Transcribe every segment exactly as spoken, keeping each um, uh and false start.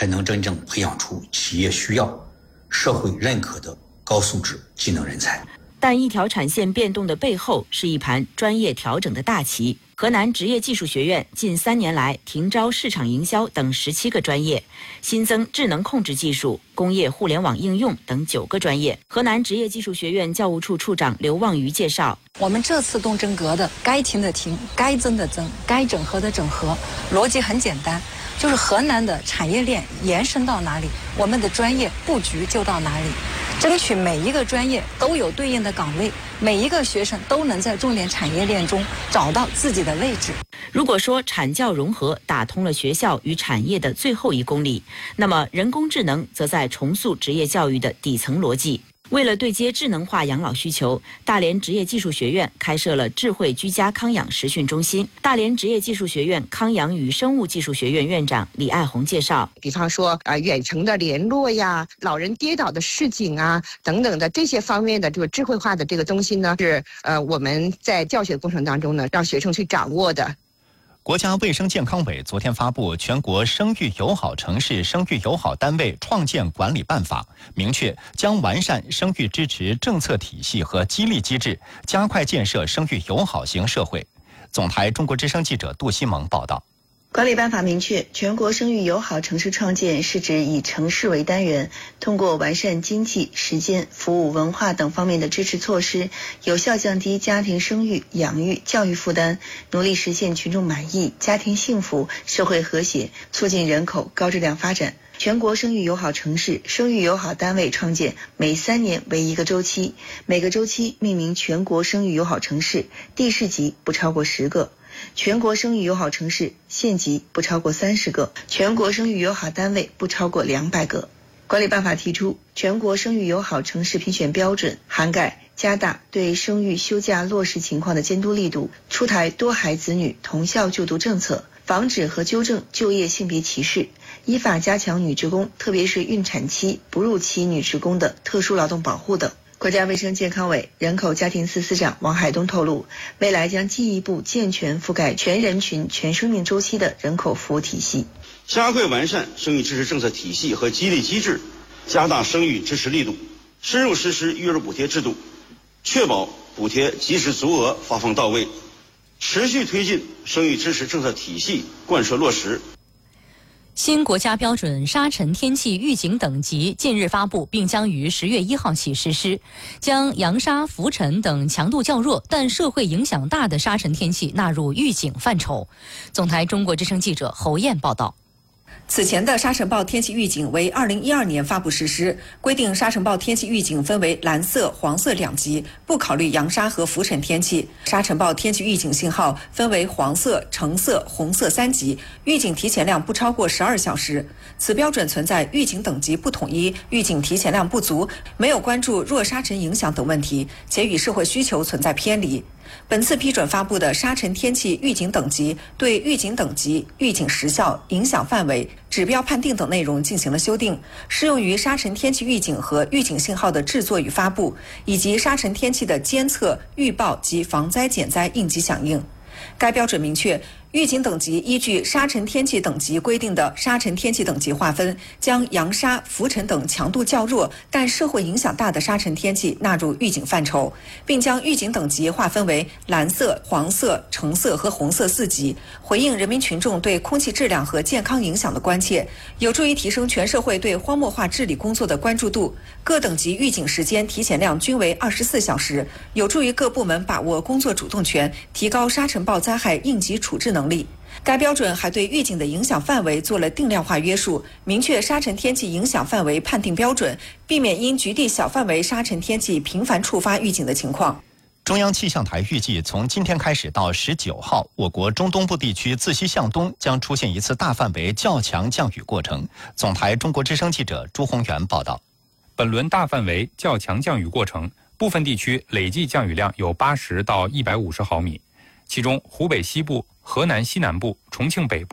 才能真正培养出企业需要、社会认可的高素质技能人才。 但一条产线变动的背后是一盘专业调整的大棋。河南职业技术学院近三年来停招市场营销等十七个专业，新增智能控制技术、工业互联网应用等九个专业。河南职业技术学院教务处处长刘望瑜介绍， 我们这次动真格的，该停的停，该增的增，该整合的整合，逻辑很简单，就是河南的产业链延伸到哪里，我们的专业布局就到哪里。争取每一个专业都有对应的岗位，每一个学生都能在重点产业链中找到自己的位置。 如果说产教融合打通了学校与产业的最后一公里，那么人工智能则在重塑职业教育的底层逻辑。为了对接智能化养老需求，大连职业技术学院开设了智慧居家康养实训中心。大连职业技术学院康养与生物技术学院院长李爱红介绍， 比方说呃远程的联络呀、老人跌倒的示警啊等等的这些方面的这个智慧化的这个东西呢，是呃我们在教学过程当中呢让学生去掌握的。 国家卫生健康委昨天发布《全国生育友好城市生育友好单位创建管理办法》，明确将完善生育支持政策体系和激励机制，加快建设生育友好型社会。总台中国之声记者杜西蒙报道。 管理办法明确，全国生育友好城市创建是指以城市为单元，通过完善经济、时间、服务、文化等方面的支持措施，有效降低家庭生育、养育、教育负担，努力实现群众满意、家庭幸福、社会和谐，促进人口高质量发展。全国生育友好城市、生育友好单位创建每三年为一个周期，每个周期命名全国生育友好城市，地市级不超过十个。全国生育友好城市县级不超过三十个，全国生育友好单位不超过两百个。管理办法提出，全国生育友好城市评选标准涵盖加大对生育休假落实情况的监督力度，出台多孩子女同校就读政策，防止和纠正就业性别歧视，依法加强女职工，特别是孕产期、哺乳期女职工的特殊劳动保护等。国家卫生健康委人口家庭司司长王海东透露，未来将进一步健全覆盖全人群、全生命周期的人口服务体系， 加快完善生育支持政策体系和激励机制，加大生育支持力度，深入实施育儿补贴制度，确保补贴及时足额发放到位，持续推进生育支持政策体系贯彻落实。 新国家标准沙尘天气预警等级近日发布，并将于十月一号起实施，将扬沙、浮尘等强度较弱但社会影响大的沙尘天气纳入预警范畴。总台中国之声记者侯燕报道。 此前的沙尘暴天气预警为二零一二年发布实施，规定沙尘暴天气预警分为蓝色、黄色两级，不考虑扬沙和浮尘天气。沙尘暴天气预警信号分为黄色、橙色、红色三级，预警提前量不超过十二小时。此标准存在预警等级不统一、预警提前量不足、没有关注弱沙尘影响等问题，且与社会需求存在偏离。本次批准发布的沙尘天气预警等级，对预警等级、预警时效、影响范围、指标判定等内容进行了修订，适用于沙尘天气预警和预警信号的制作与发布，以及沙尘天气的监测、预报及防灾减灾应急响应。该标准明确，预警等级依据沙尘天气等级规定的沙尘天气等级划分，将扬沙、浮尘等强度较弱但社会影响大的沙尘天气纳入预警范畴，并将预警等级划分为蓝色、黄色、橙色和红色四级，回应人民群众对空气质量和健康影响的关切，有助于提升全社会对荒漠化治理工作的关注度。各等级预警时间提前量均为二十四小时，有助于各部门把握工作主动权，提高沙尘暴灾害应急处置能力。该标准还对预警的影响范围做了定量化约束，明确沙尘天气影响范围判定标准，避免因局地小范围沙尘天气频繁触发预警的情况。 中央气象台预计，从今天开始到十九号，我国中东部地区自西向东将出现一次大范围较强降雨过程。总台中国之声记者朱宏元报道。 本轮大范围较强降雨过程，部分地区累计降雨量有八十到一百五十毫米，其中湖北西部、河南西南部、重庆北部、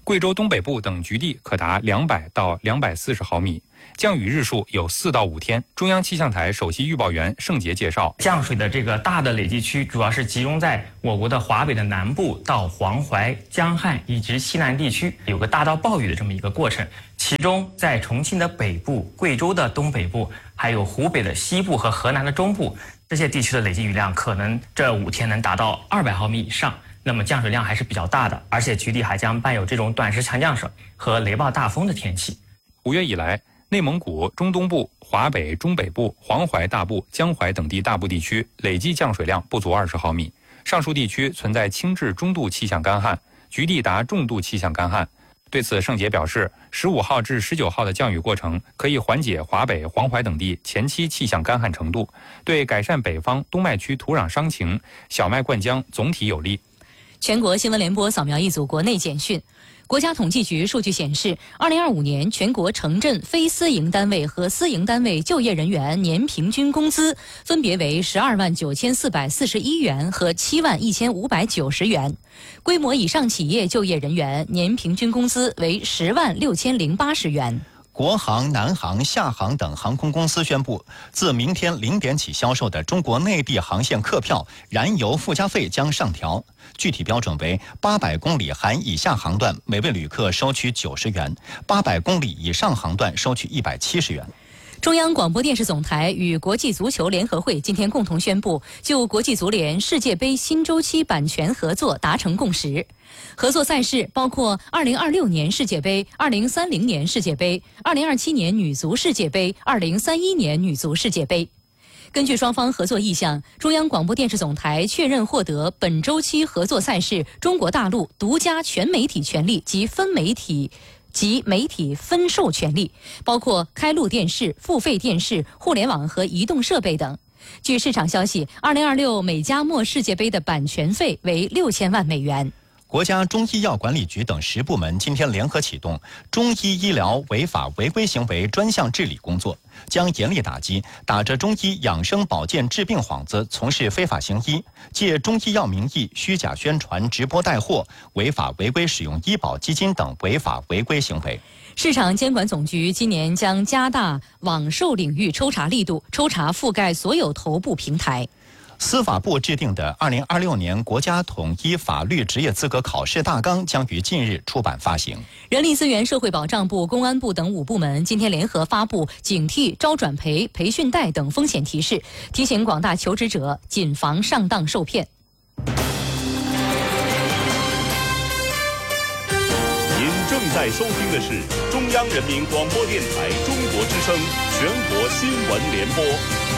贵州东北部等局地可达两百到两百四十毫米，降雨日数有四到五天。中央气象台首席预报员盛杰介绍， 降水的这个大的累积区主要是集中在我国的华北的南部到黄淮、江汉以及西南地区，有个大到暴雨的这么一个过程。其中在重庆的北部、贵州的东北部，还有湖北的西部和河南的中部，这些地区的累积雨量可能这五天能达到二百毫米以上。那么降水量还是比较大的，而且局地还将伴有这种短时强降水和雷暴大风的天气。 五月以来，内蒙古、中东部、华北、中北部、黄淮大部、江淮等地大部地区累计降水量不足二十毫米，上述地区存在轻至中度气象干旱，局地达重度气象干旱。对此，盛杰表示，十五号至十九号的降雨过程可以缓解华北、黄淮等地前期气象干旱程度，对改善北方冬麦区土壤伤情、小麦灌浆总体有利。 全国新闻联播扫描一组国内简讯。国家统计局数据显示，二零二五年全国城镇非私营单位和私营单位就业人员年平均工资分别为十二万九千四百四十一元和七万一千五百九十元，规模以上企业就业人员年平均工资为十万六千零八十元。 国航、南航、厦航等航空公司宣布，自明天零点起销售的中国内地航线客票燃油附加费将上调，具体标准为八百公里含以下航段每位旅客收取九十元，八百公里以上航段收取一百七十元。 中央广播电视总台与国际足球联合会今天共同宣布，就国际足联世界杯新周期版权合作达成共识。合作赛事包括二零二六年世界杯、二零三零年世界杯、二零二七年女足世界杯、二零三一年女足世界杯。根据双方合作意向，中央广播电视总台确认获得本周期合作赛事中国大陆独家全媒体权利及分媒体及媒体分授权利，包括开录电视、付费电视、互联网和移动设备等。据市场消息，二零二六美加墨世界杯的版权费为六千万美元。 国家中医药管理局等十部门今天联合启动中医医疗违法违规行为专项治理工作，将严厉打击打着中医养生保健治病幌子从事非法行医、借中医药名义虚假宣传、直播带货、违法违规使用医保基金等违法违规行为。 市场监管总局今年将加大网售领域抽查力度，抽查覆盖所有头部平台。 司法部制定的二零二六年国家统一法律职业资格考试大纲将于近日出版发行。 人力资源社会保障部、公安部等五部门今天联合发布警惕招转赔、培训贷等风险提示，提醒广大求职者谨防上当受骗。 您正在收听的是中央人民广播电台中国之声全国新闻联播。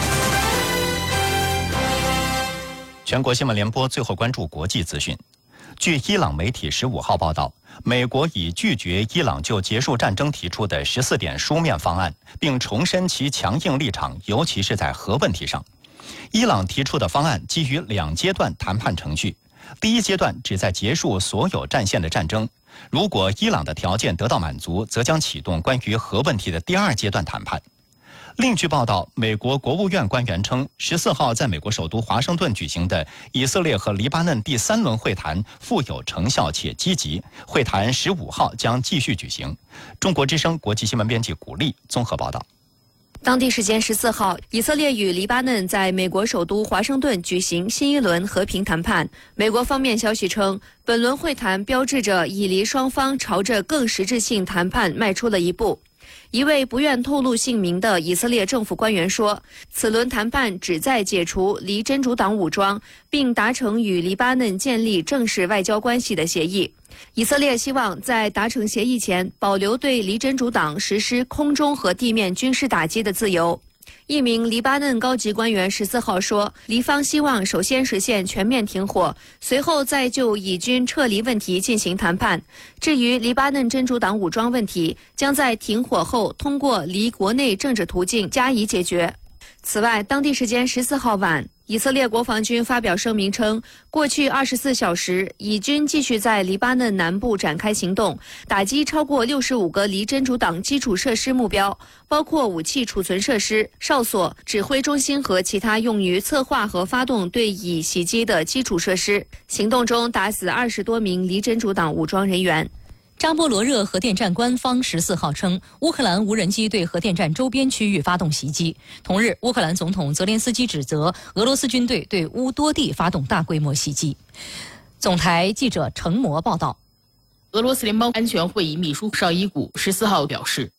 全国新闻联播最后关注国际资讯。据伊朗媒体十五号报道，美国已拒绝伊朗就结束战争提出的十四点书面方案，并重申其强硬立场，尤其是在核问题上。伊朗提出的方案基于两阶段谈判程序，第一阶段旨在结束所有战线的战争，如果伊朗的条件得到满足，则将启动关于核问题的第二阶段谈判。另据报道，美国国务院官员称，十四号在美国首都华盛顿举行的以色列和黎巴嫩第三轮会谈富有成效且积极，会谈十五号将继续举行。中国之声国际新闻编辑古丽综合报道。 当地时间十四号，以色列与黎巴嫩在美国首都华盛顿举行新一轮和平谈判。美国方面消息称，本轮会谈标志着以黎双方朝着更实质性谈判迈出了一步。一位不愿透露姓名的以色列政府官员说，此轮谈判旨在解除黎真主党武装，并达成与黎巴嫩建立正式外交关系的协议。以色列希望在达成协议前保留对黎真主党实施空中和地面军事打击的自由。一名黎巴嫩高级官员十四号说，黎方希望首先实现全面停火，随后再就以军撤离问题进行谈判。至于黎巴嫩真主党武装问题，将在停火后通过黎国内政治途径加以解决。此外，当地时间十四号晚，以色列国防军发表声明称，过去二十四小时，以军继续在黎巴嫩南部展开行动，打击超过六十五个黎真主党基础设施目标，包括武器储存设施、哨所、指挥中心和其他用于策划和发动对以袭击的基础设施。行动中打死二十多名黎真主党武装人员。 扎波罗热核电站官方十四号称，乌克兰无人机对核电站周边区域发动袭击。同日，乌克兰总统泽连斯基指责俄罗斯军队对乌多地发动大规模袭击。总台记者程模报道。 俄罗斯联邦安全会议秘书绍伊古十四号表示，